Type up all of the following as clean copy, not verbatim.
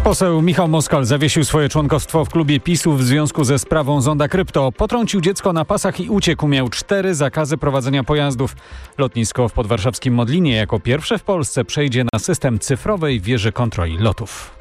Poseł Michał Moskal zawiesił swoje członkostwo w klubie PiS-u w związku ze sprawą Zonda Krypto. Potrącił dziecko na pasach i uciekł. Miał 4 zakazy prowadzenia pojazdów. Lotnisko w podwarszawskim Modlinie jako pierwsze w Polsce przejdzie na system cyfrowej wieży kontroli lotów.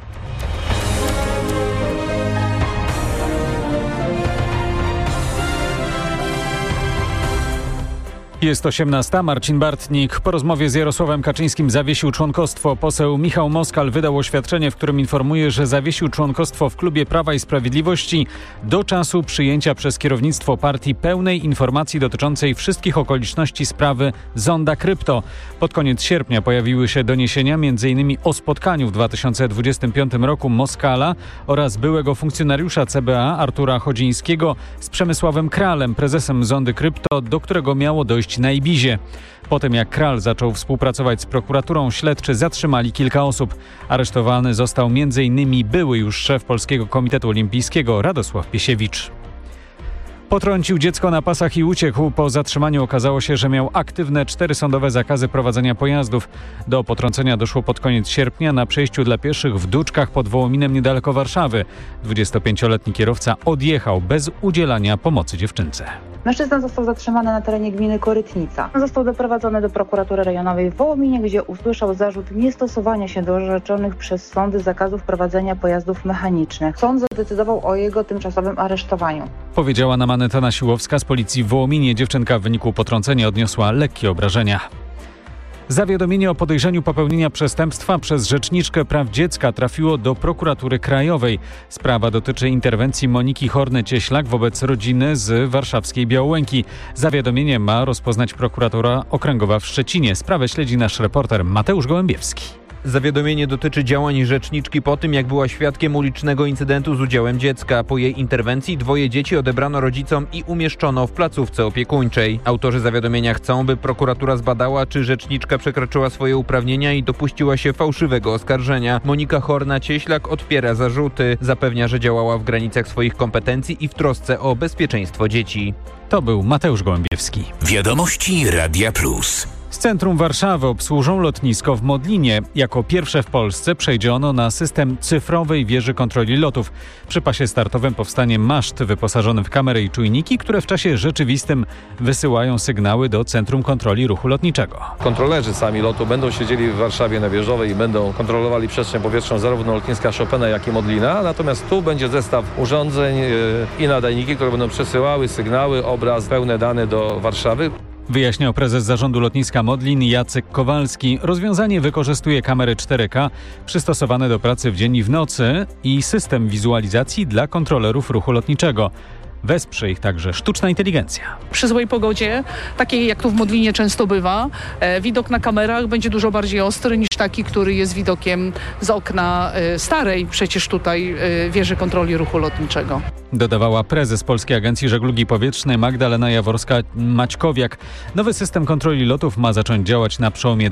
Jest 18. Marcin Bartnik. Po rozmowie z Jarosławem Kaczyńskim zawiesił członkostwo. Poseł Michał Moskal wydał oświadczenie, w którym informuje, że zawiesił członkostwo w klubie Prawa i Sprawiedliwości do czasu przyjęcia przez kierownictwo partii pełnej informacji dotyczącej wszystkich okoliczności sprawy Zonda Krypto. Pod koniec sierpnia pojawiły się doniesienia m.in. o spotkaniu w 2025 roku Moskala oraz byłego funkcjonariusza CBA Artura Chodzińskiego z Przemysławem Kralem, prezesem Zondy Krypto, do którego miało dojść na Ibizie. Po tym jak Kral zaczął współpracować z prokuraturą, śledczy zatrzymali kilka osób. Aresztowany został m.in. były już szef Polskiego Komitetu Olimpijskiego Radosław Piesiewicz. Potrącił dziecko na pasach i uciekł. Po zatrzymaniu okazało się, że miał aktywne 4 sądowe zakazy prowadzenia pojazdów. Do potrącenia doszło pod koniec sierpnia na przejściu dla pieszych w Duczkach pod Wołominem niedaleko Warszawy. 25-letni kierowca odjechał bez udzielania pomocy dziewczynce. Mężczyzna został zatrzymany na terenie gminy Korytnica. Został doprowadzony do prokuratury rejonowej w Wołominie, gdzie usłyszał zarzut niestosowania się do orzeczonych przez sądy zakazów prowadzenia pojazdów mechanicznych. Sąd zadecydował o jego tymczasowym aresztowaniu. Powiedziała nam Aneta Nasiłowska z policji w Wołominie. Dziewczynka w wyniku potrącenia odniosła lekkie obrażenia. Zawiadomienie o podejrzeniu popełnienia przestępstwa przez Rzeczniczkę Praw Dziecka trafiło do prokuratury krajowej. Sprawa dotyczy interwencji Moniki Horny-Cieślak wobec rodziny z warszawskiej Białołęki. Zawiadomienie ma rozpoznać prokuratura okręgowa w Szczecinie. Sprawę śledzi nasz reporter Mateusz Gołębiewski. Zawiadomienie dotyczy działań rzeczniczki po tym, jak była świadkiem ulicznego incydentu z udziałem dziecka. Po jej interwencji 2 dzieci odebrano rodzicom i umieszczono w placówce opiekuńczej. Autorzy zawiadomienia chcą, by prokuratura zbadała, czy rzeczniczka przekroczyła swoje uprawnienia i dopuściła się fałszywego oskarżenia. Monika Horna-Cieślak odpiera zarzuty. Zapewnia, że działała w granicach swoich kompetencji i w trosce o bezpieczeństwo dzieci. To był Mateusz Gołębiewski. Wiadomości Radia Plus. Z centrum Warszawy obsłużą lotnisko w Modlinie. Jako pierwsze w Polsce przejdzie ono na system cyfrowej wieży kontroli lotów. Przy pasie startowym powstanie maszt wyposażony w kamery i czujniki, które w czasie rzeczywistym wysyłają sygnały do Centrum Kontroli Ruchu Lotniczego. Kontrolerzy sami lotu będą siedzieli w Warszawie na Wieżowej i będą kontrolowali przestrzeń powietrzną zarówno lotniska Chopina, jak i Modlina. Natomiast tu będzie zestaw urządzeń i nadajniki, które będą przesyłały sygnały, obraz, pełne dane do Warszawy. Wyjaśniał prezes zarządu lotniska Modlin Jacek Kowalski. Rozwiązanie wykorzystuje kamery 4K przystosowane do pracy w dzień i w nocy i system wizualizacji dla kontrolerów ruchu lotniczego. Wesprze ich także sztuczna inteligencja. Przy złej pogodzie, takiej jak tu w Modlinie często bywa, widok na kamerach będzie dużo bardziej ostry niż taki, który jest widokiem z okna starej przecież tutaj wieży kontroli ruchu lotniczego. Dodawała prezes Polskiej Agencji Żeglugi Powietrznej Magdalena Jaworska-Maćkowiak. Nowy system kontroli lotów ma zacząć działać na przełomie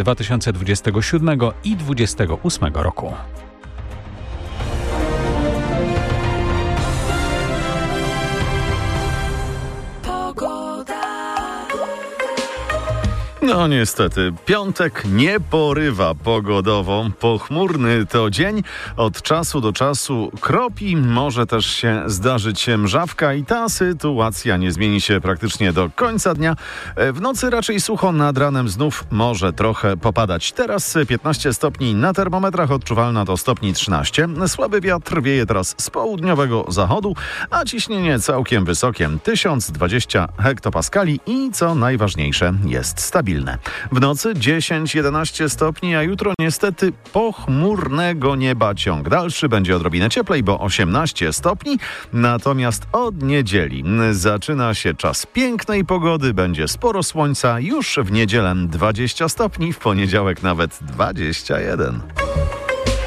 2027 i 2028 roku. No niestety, piątek nie porywa pogodowo. Pochmurny to dzień. Od czasu do czasu kropi, może też się zdarzyć mrzawka i ta sytuacja nie zmieni się praktycznie do końca dnia. W nocy raczej sucho, nad ranem znów może trochę popadać. Teraz 15 stopni na termometrach, odczuwalna to stopni 13. Słaby wiatr wieje teraz z południowego zachodu, a ciśnienie całkiem wysokie 1020 hektopaskali i co najważniejsze jest stabilne. W nocy 10-11 stopni, a jutro niestety pochmurnego nieba ciąg dalszy. Będzie odrobinę cieplej, bo 18 stopni. Natomiast od niedzieli zaczyna się czas pięknej pogody. Będzie sporo słońca. Już w niedzielę 20 stopni, w poniedziałek nawet 21.